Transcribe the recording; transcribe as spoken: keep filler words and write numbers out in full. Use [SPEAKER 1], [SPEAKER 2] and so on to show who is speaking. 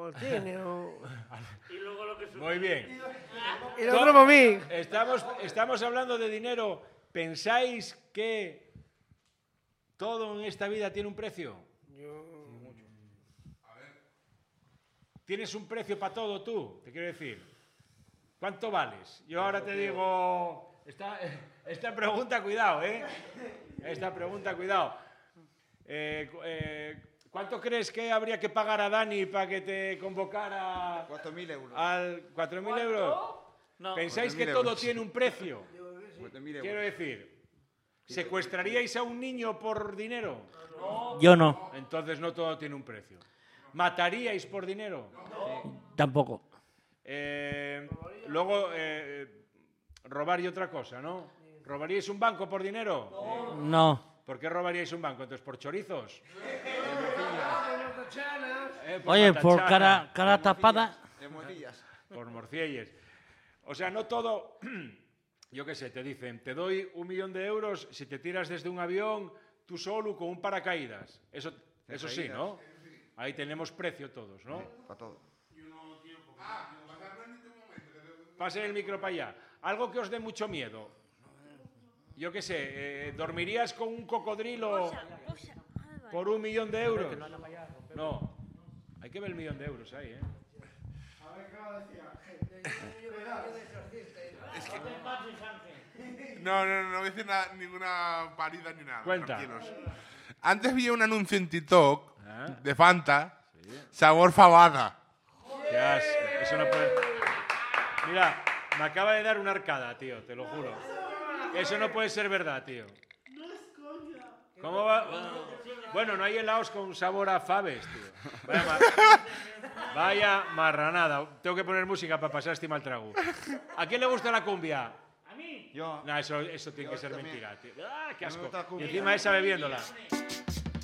[SPEAKER 1] al cine o...
[SPEAKER 2] Muy bien.
[SPEAKER 1] Y lo otro para mí.
[SPEAKER 2] Estamos, estamos hablando de dinero. ¿Pensáis que todo en esta vida tiene un precio?
[SPEAKER 1] Yo...
[SPEAKER 2] ¿Tienes un precio para todo tú? Te quiero decir. ¿Cuánto vales? Yo ahora te digo... Esta, esta pregunta, cuidado, ¿eh? Esta pregunta, cuidado. Eh, eh, ¿Cuánto crees que habría que pagar a Dani para que te convocara?
[SPEAKER 3] cuatro mil euros.
[SPEAKER 2] Al ¿cuatro mil euros?
[SPEAKER 4] No.
[SPEAKER 2] ¿Pensáis que todo tiene un precio? Quiero decir, ¿secuestraríais a un niño por dinero?
[SPEAKER 4] Yo no.
[SPEAKER 2] Entonces no todo tiene un precio. ¿Mataríais por dinero?
[SPEAKER 4] Tampoco.
[SPEAKER 2] Eh, luego, eh, robar y otra cosa, ¿no? ¿Robaríais un banco por dinero?
[SPEAKER 4] No.
[SPEAKER 2] ¿Por qué robaríais un banco? Entonces, ¿por chorizos? Eh,
[SPEAKER 4] Oye, por
[SPEAKER 2] matachanas.
[SPEAKER 4] cara, cara tapada.
[SPEAKER 2] Por morcielles. O sea, no todo... Yo qué sé, te dicen, te doy un millón de euros si te tiras desde un avión tú solo con un paracaídas. Eso, eso sí, ¿no? Ahí tenemos precio todos, ¿no?
[SPEAKER 3] Para todo.
[SPEAKER 2] Pasen el micro para allá. Algo que os dé mucho miedo. Yo qué sé, eh, ¿dormirías con un cocodrilo por un millón de euros? No. Hay que ver el millón de euros ahí, ¿eh?
[SPEAKER 5] No, no, no, no voy a decir nada, ninguna parida ni nada.
[SPEAKER 2] Cuenta.
[SPEAKER 5] Tranquilos. Antes vi un anuncio en TikTok
[SPEAKER 2] ¿Ah?
[SPEAKER 5] de Fanta, sabor fabada.
[SPEAKER 2] Qué asco. Eso no puede... Mira, me acaba de dar una arcada, tío, te lo juro. Eso no puede ser verdad, tío. ¿Cómo va? Bueno, no hay helados con sabor a faves, tío. Vaya, mar... Vaya marranada. Tengo que poner música para pasar este mal trago. ¿A quién le gusta la cumbia?
[SPEAKER 4] ¿A mí?
[SPEAKER 3] Yo.
[SPEAKER 2] No, eso, eso tiene
[SPEAKER 3] Yo
[SPEAKER 2] que ser
[SPEAKER 3] también.
[SPEAKER 2] mentira, tío. ¡Ah, qué
[SPEAKER 3] Me
[SPEAKER 2] asco!
[SPEAKER 3] gusta la
[SPEAKER 2] Y
[SPEAKER 3] cumbia.
[SPEAKER 2] encima esa bebiéndola.